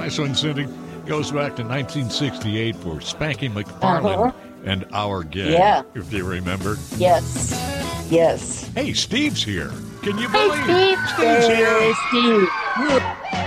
This one, Cindy, goes back to 1968 for Spanky McFarland and Our Gang. Yeah. If you remember. Yes. Yes. Hey, Steve's here. Can you Hey, believe Steve. Steve's here? Hey, Steve.